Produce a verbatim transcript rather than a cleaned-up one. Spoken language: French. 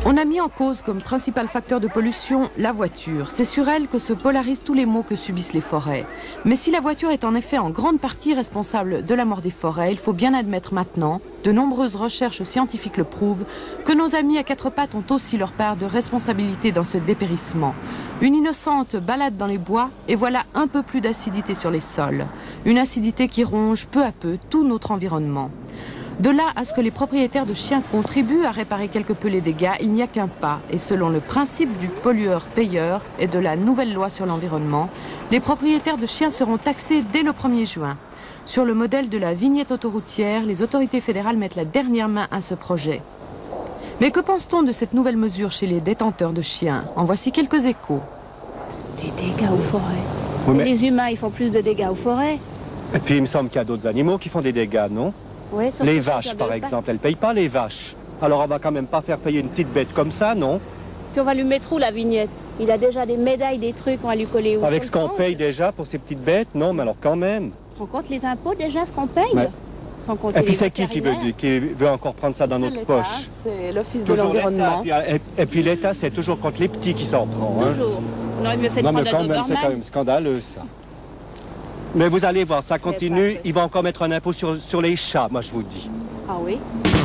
On a mis en cause comme principal facteur de pollution la voiture. C'est sur elle que se polarisent tous les maux que subissent les forêts. Mais si la voiture est en effet en grande partie responsable de la mort des forêts, il faut bien admettre maintenant, de nombreuses recherches scientifiques le prouvent, que nos amis à quatre pattes ont aussi leur part de responsabilité dans ce dépérissement. Une innocente balade dans les bois et voilà un peu plus d'acidité sur les sols. Une acidité qui ronge peu à peu tout notre environnement. De là à ce que les propriétaires de chiens contribuent à réparer quelque peu les dégâts, il n'y a qu'un pas. Et selon le principe du pollueur-payeur et de la nouvelle loi sur l'environnement, les propriétaires de chiens seront taxés dès le premier juin. Sur le modèle de la vignette autoroutière, les autorités fédérales mettent la dernière main à ce projet. Mais que pense-t-on de cette nouvelle mesure chez les détenteurs de chiens? En voici quelques échos. Des dégâts aux forêts. Oui, mais... Les humains, ils font plus de dégâts aux forêts. Et puis il me semble qu'il y a d'autres animaux qui font des dégâts, non? Ouais, les vaches, par exemple, elles ne payent pas les vaches. Alors on va quand même pas faire payer une petite bête comme ça, non? Puis on va lui mettre où la vignette? Il a déjà des médailles, des trucs, on va lui coller où? Avec ce qu'on paye déjà pour ces petites bêtes? Non, mais alors quand même. Tu te rends compte les impôts déjà, ce qu'on paye? Ouais. Sans compter et puis les c'est qui qui veut, qui veut encore prendre ça dans notre poche? C'est l'Office de l'environnement. Et, et puis l'État, c'est toujours contre les petits qui s'en prend. Hein. Toujours. On aurait mieux fait de non, prendre mais quand le même, c'est quand même scandaleux, ça. Mais vous allez voir, ça continue. Ils vont encore mettre un impôt sur, sur les chats, moi je vous dis. Ah oui?